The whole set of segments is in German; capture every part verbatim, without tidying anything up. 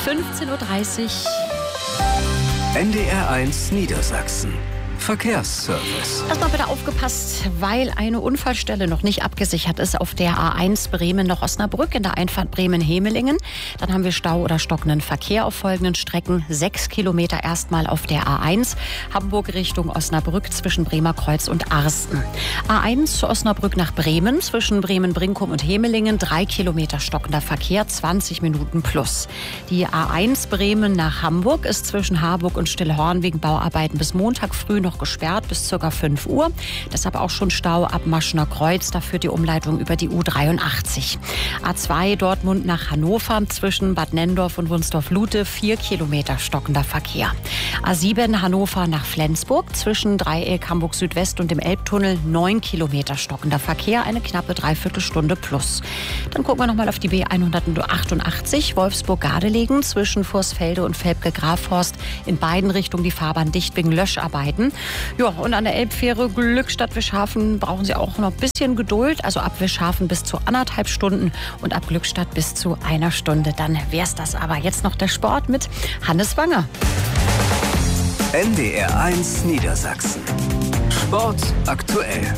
fünfzehn Uhr dreißig. N D R eins Niedersachsen. Verkehrsservice. Erstmal bitte aufgepasst, weil eine Unfallstelle noch nicht abgesichert ist auf der A eins Bremen nach Osnabrück in der Einfahrt Bremen-Hemelingen. Dann haben wir Stau oder stockenden Verkehr auf folgenden Strecken. Sechs Kilometer erstmal auf der A eins. Hamburg Richtung Osnabrück zwischen Bremerkreuz und Arsten. A eins zu Osnabrück nach Bremen zwischen Bremen-Brinkum und Hemelingen. Drei Kilometer stockender Verkehr, zwanzig Minuten plus. Die A eins Bremen nach Hamburg ist zwischen Harburg und Stillhorn wegen Bauarbeiten bis Montag früh noch gesperrt bis ca. fünf Uhr. Deshalb auch schon Stau ab Maschner Kreuz. Dafür die Umleitung über die U dreiundachtzig. A zwei Dortmund nach Hannover zwischen Bad Nenndorf und Wunsdorf-Lute. Vier Kilometer stockender Verkehr. A sieben Hannover nach Flensburg zwischen Dreieck Hamburg Südwest und dem Elbtunnel. Neun Kilometer stockender Verkehr. Eine knappe Dreiviertelstunde plus. Dann gucken wir nochmal auf die B hundertachtundachtzig Wolfsburg-Gardelegen zwischen Vorsfelde und Velpke-Grafhorst. In beiden Richtungen die Fahrbahn dicht wegen Löscharbeiten. Ja, und an der Elbfähre Glückstadt-Wischhafen brauchen Sie auch noch ein bisschen Geduld. Also ab Wischhafen bis zu anderthalb Stunden und ab Glückstadt bis zu einer Stunde. Dann wär's das aber. Jetzt noch der Sport mit Hannes Wanger. N D R eins Niedersachsen. Sport aktuell.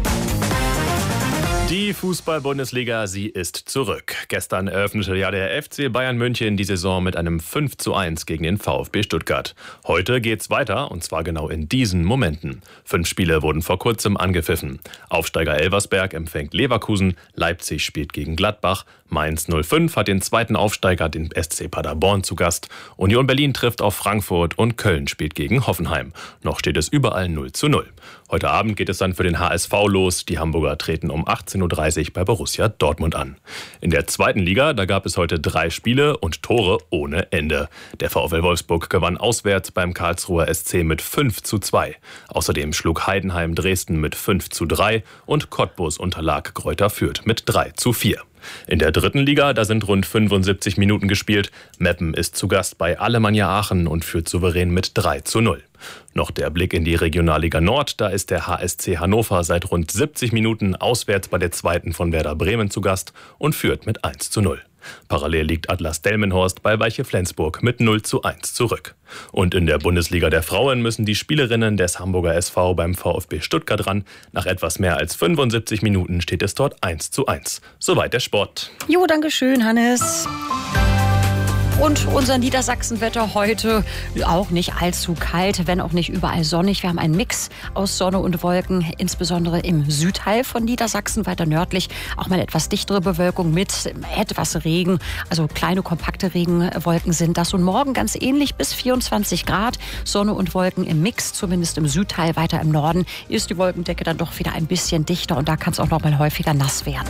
Die Fußball-Bundesliga, sie ist zurück. Gestern eröffnete ja der F C Bayern München die Saison mit einem fünf zu eins gegen den VfB Stuttgart. Heute geht's weiter, und zwar genau in diesen Momenten. Fünf Spiele wurden vor kurzem angepfiffen. Aufsteiger Elversberg empfängt Leverkusen, Leipzig spielt gegen Gladbach, Mainz null fünf hat den zweiten Aufsteiger, den S C Paderborn, zu Gast. Union Berlin trifft auf Frankfurt und Köln spielt gegen Hoffenheim. Noch steht es überall null zu null. Heute Abend geht es dann für den H S V los. Die Hamburger treten um achtzehn Uhr dreißig bei Borussia Dortmund an. In der zweiten Liga, da gab es heute drei Spiele und Tore ohne Ende. Der VfL Wolfsburg gewann auswärts beim Karlsruher S C mit fünf zu zwei. Außerdem schlug Heidenheim Dresden mit fünf zu drei und Cottbus unterlag Greuther Fürth mit drei zu vier. In der dritten Liga, da sind rund fünfundsiebzig Minuten gespielt. Meppen ist zu Gast bei Alemannia Aachen und führt souverän mit drei zu null. Noch der Blick in die Regionalliga Nord. Da ist der H S C Hannover seit rund siebzig Minuten auswärts bei der zweiten von Werder Bremen zu Gast und führt mit eins zu null. Parallel liegt Atlas Delmenhorst bei Weiche Flensburg mit null zu eins zurück. Und in der Bundesliga der Frauen müssen die Spielerinnen des Hamburger S V beim VfB Stuttgart ran. Nach etwas mehr als fünfundsiebzig Minuten steht es dort eins zu eins. Soweit der Sport. Jo, danke schön, Hannes. Und unser Niedersachsenwetter heute auch nicht allzu kalt, wenn auch nicht überall sonnig. Wir haben einen Mix aus Sonne und Wolken, insbesondere im Südteil von Niedersachsen, weiter nördlich auch mal etwas dichtere Bewölkung mit etwas Regen. Also kleine, kompakte Regenwolken sind das. Und morgen ganz ähnlich bis vierundzwanzig Grad. Sonne und Wolken im Mix, zumindest im Südteil. Weiter im Norden ist die Wolkendecke dann doch wieder ein bisschen dichter und da kann es auch noch mal häufiger nass werden.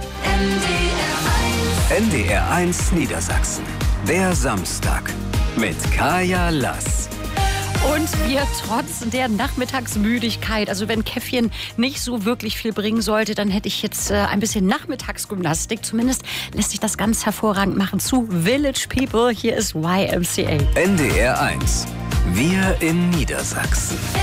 N D R eins Niedersachsen. Der Samstag mit Kaya Lass. Und wir trotz der Nachmittagsmüdigkeit, also wenn Käffchen nicht so wirklich viel bringen sollte, dann hätte ich jetzt äh, ein bisschen Nachmittagsgymnastik. Zumindest lässt sich das ganz hervorragend machen zu Village People. Hier ist Y M C A. N D R eins. Wir in Niedersachsen.